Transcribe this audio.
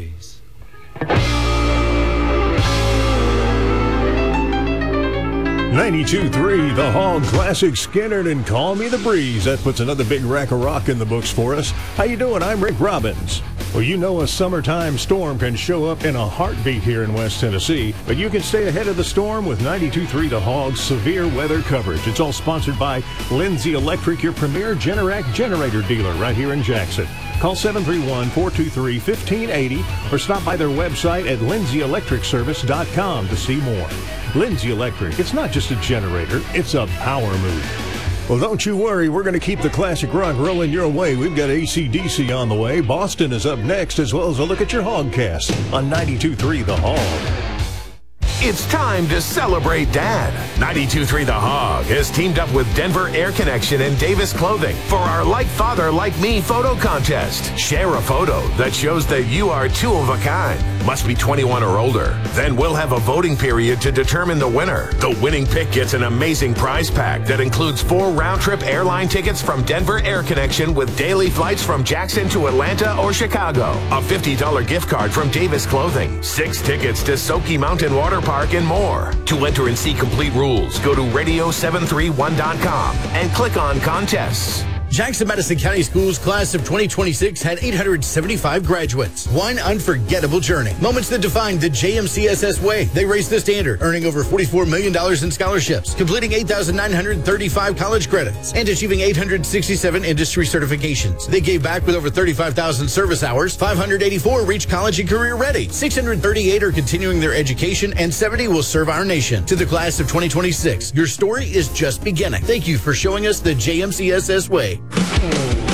Breeze. 92.3, The Hog Classic, Skynyrd and Call Me the Breeze. That puts another big rack of rock in the books for us. How you doing? I'm Rick Robbins. Well, you know a summertime storm can show up in a heartbeat here in West Tennessee, but you can stay ahead of the storm with 92.3 The Hog's severe weather coverage. It's all sponsored by Lindsay Electric, your premier Generac generator dealer right here in Jackson. Call 731-423-1580 or stop by their website at lindsay-electricservice.com to see more. Lindsay Electric, it's not just a generator, it's a power move. Well, don't you worry, we're going to keep the classic rock rolling your way. We've got AC/DC on the way. Boston is up next, as well as a look at your Hogcast on 92.3 The Hog. It's time to celebrate Dad. 92.3 The Hog has teamed up with Denver Air Connection and Davis Clothing for our Like Father, Like Me photo contest. Share a photo that shows that you are two of a kind. Must be 21 or older. Then we'll have a voting period to determine the winner. The winning pick gets an amazing prize pack that includes 4 round-trip airline tickets from Denver Air Connection with daily flights from Jackson to Atlanta or Chicago. A $50 gift card from Davis Clothing. 6 tickets to Soaky Mountain Water Park and more. To enter and see complete rules, go to radio731.com and click on contests. Jackson-Madison County Schools class of 2026 had 875 graduates. One unforgettable journey. Moments that defined the JMCSS way. They raised the standard, earning over $44 million in scholarships, completing 8,935 college credits, and achieving 867 industry certifications. They gave back with over 35,000 service hours. 584 reached college and career ready. 638 are continuing their education, and 70 will serve our nation. To the class of 2026, your story is just beginning. Thank you for showing us the JMCSS way.